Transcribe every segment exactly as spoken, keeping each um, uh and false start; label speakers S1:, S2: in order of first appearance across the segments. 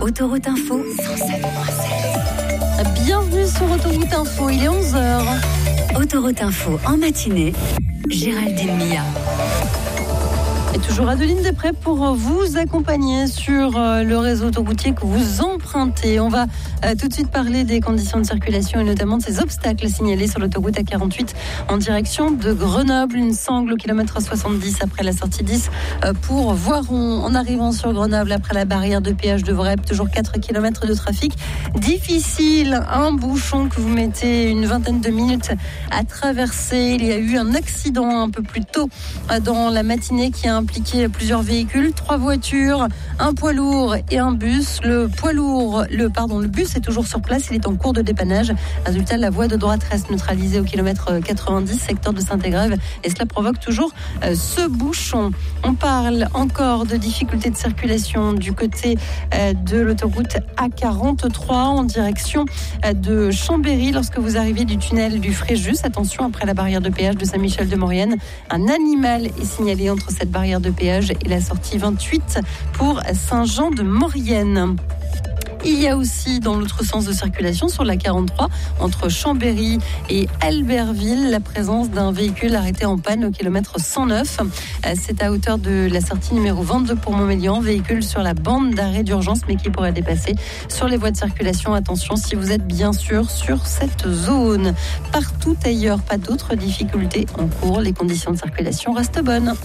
S1: Autoroute Info, cent sept virgule sept.
S2: Bienvenue sur Autoroute Info, il est onze heures.
S1: Autoroute Info en matinée, Géraldine Mia.
S2: Et toujours Adeline Després pour vous accompagner sur le réseau autoroutier que vous empruntez. On va tout de suite parler des conditions de circulation et notamment de ces obstacles signalés sur l'autoroute A quarante-huit en direction de Grenoble. Une sangle au kilomètre soixante-dix après la sortie dix pour Voiron. En arrivant sur Grenoble après la barrière de péage de Vrep, toujours quatre kilomètres de trafic difficile. Un bouchon que vous mettez une vingtaine de minutes à traverser. Il y a eu un accident un peu plus tôt dans la matinée qui a impliqué plusieurs véhicules, trois voitures, un poids lourd et un bus. Le poids lourd, le pardon, le bus est toujours sur place, il est en cours de dépannage. Résultat, la voie de droite reste neutralisée au kilomètre quatre-vingt-dix, secteur de Saint-Égrève, et cela provoque toujours euh, ce bouchon. On parle encore de difficultés de circulation du côté euh, de l'autoroute A quarante-trois en direction euh, de Chambéry lorsque vous arrivez du tunnel du Fréjus. Attention, après la barrière de péage de Saint-Michel-de-Maurienne, un animal est signalé entre cette barrière de péage et la sortie vingt-huit pour Saint-Jean-de-Maurienne. Il y a aussi dans l'autre sens de circulation sur la quarante-trois entre Chambéry et Albertville la présence d'un véhicule arrêté en panne au kilomètre cent neuf. C'est à hauteur de la sortie numéro vingt-deux pour Montmélian, véhicule sur la bande d'arrêt d'urgence mais qui pourrait dépasser sur les voies de circulation. Attention si vous êtes bien sûr sur cette zone. Partout ailleurs, pas d'autres difficultés en cours. Les conditions de circulation restent bonnes.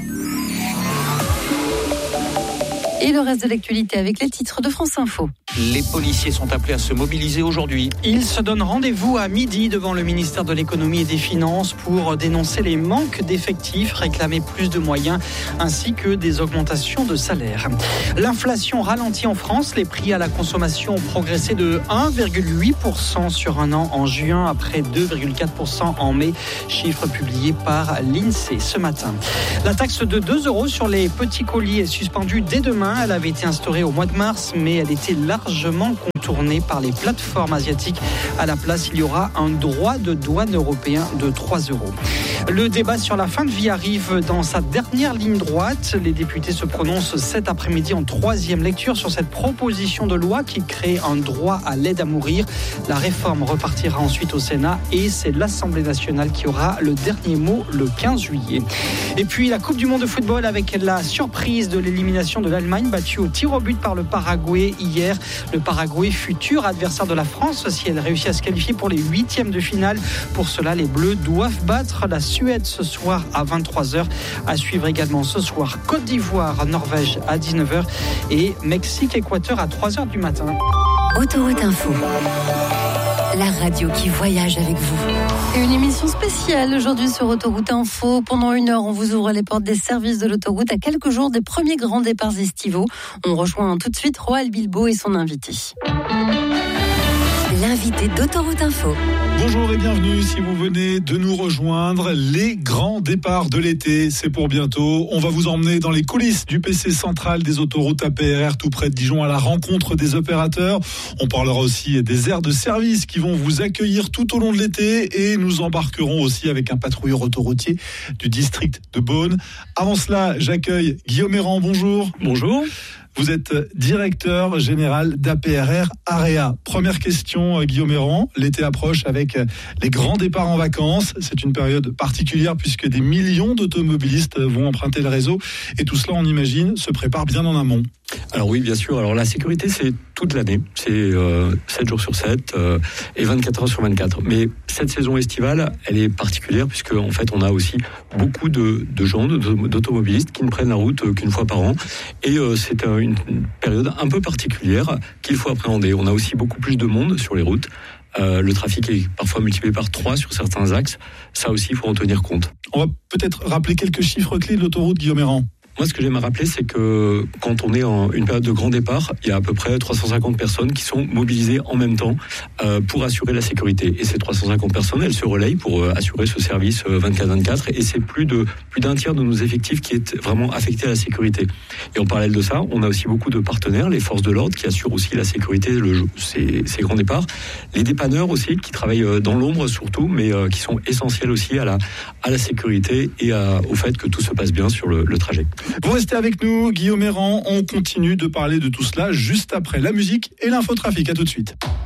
S2: Et le reste de l'actualité avec les titres de France Info.
S3: Les policiers sont appelés à se mobiliser aujourd'hui.
S4: Ils se donnent rendez-vous à midi devant le ministère de l'économie et des finances pour dénoncer les manques d'effectifs, réclamer plus de moyens ainsi que des augmentations de salaire. L'inflation ralentit en France. Les prix à la consommation ont progressé de un virgule huit pour cent sur un an en juin après deux virgule quatre pour cent en mai. Chiffre publié par l'INSEE ce matin. La taxe de deux euros sur les petits colis est suspendue dès demain. Elle avait été instaurée au mois de mars, mais elle était largement contournée par les plateformes asiatiques. À la place, il y aura un droit de douane européen de trois euros. Le débat sur la fin de vie arrive dans sa dernière ligne droite. Les députés se prononcent cet après-midi en troisième lecture sur cette proposition de loi qui crée un droit à l'aide à mourir. La réforme repartira ensuite au Sénat et c'est l'Assemblée nationale qui aura le dernier mot le quinze juillet. Et puis la Coupe du monde de football avec la surprise de l'élimination de l'Allemagne battue au tir au but par le Paraguay hier. Le Paraguay, futur adversaire de la France, si elle réussit à se qualifier pour les huitièmes de finale. Pour cela, les Bleus doivent battre la Suède ce soir à vingt-trois heures. À suivre également ce soir Côte d'Ivoire, Norvège à dix-neuf heures et Mexique-Équateur à trois heures du matin.
S1: Autoroute Info, la radio qui voyage avec vous.
S2: Et une émission spéciale aujourd'hui sur Autoroute Info. Pendant une heure, on vous ouvre les portes des services de l'autoroute à quelques jours des premiers grands départs estivaux. On rejoint tout de suite Roald Bilbao et son invité.
S1: L'invité d'Autoroute Info.
S5: Bonjour et bienvenue si vous venez de nous rejoindre. Les grands départs de l'été, c'est pour bientôt. On va vous emmener dans les coulisses du P C central des autoroutes A P R R tout près de Dijon à la rencontre des opérateurs. On parlera aussi des aires de service qui vont vous accueillir tout au long de l'été et nous embarquerons aussi avec un patrouilleur autoroutier du district de Beaune. Avant cela, j'accueille Guillaume Errand. Bonjour.
S6: Bonjour.
S5: Vous êtes directeur général d'A P R R Area. Première question, Guillaume Errand. L'été approche avec les grands départs en vacances. C'est une période particulière puisque des millions d'automobilistes vont emprunter le réseau. Et tout cela, on imagine, se prépare bien en amont.
S6: Alors oui, bien sûr. Alors la sécurité, c'est toute l'année. C'est euh, sept jours sur sept euh, et vingt-quatre heures sur vingt-quatre. Mais cette saison estivale, elle est particulière puisque en fait, on a aussi beaucoup de, de gens, d'automobilistes qui ne prennent la route qu'une fois par an. Et euh, c'est une, une période un peu particulière qu'il faut appréhender. On a aussi beaucoup plus de monde sur les routes. Euh, le trafic est parfois multiplié par trois sur certains axes. Ça aussi, il faut en tenir compte.
S5: On va peut-être rappeler quelques chiffres clés de l'autoroute, Guillaume Errand.
S6: Moi, ce que j'aime à rappeler, c'est que quand on est en une période de grand départ, il y a à peu près trois cent cinquante personnes qui sont mobilisées en même temps euh, pour assurer la sécurité. Et ces trois cent cinquante personnes, elles se relayent pour euh, assurer ce service euh, vingt-quatre vingt-quatre. Et c'est plus de plus d'un tiers de nos effectifs qui est vraiment affecté à la sécurité. Et en parallèle de ça, on a aussi beaucoup de partenaires, les forces de l'ordre qui assurent aussi la sécurité, le, ces, ces grands départs, les dépanneurs aussi qui travaillent dans l'ombre surtout, mais euh, qui sont essentiels aussi à la à la sécurité et à, au fait que tout se passe bien sur le, le trajet.
S5: Vous restez avec nous, Guillaume Errand. On continue de parler de tout cela juste après la musique et l'infotrafic. À tout de suite.